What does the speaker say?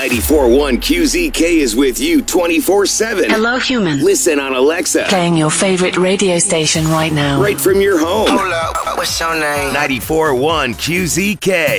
94.1 QZK is with you 24/7. Hello, human. Listen on Alexa. Playing your favorite radio station right now. Right from your home. Hold up, what's your name? 94.1 QZK.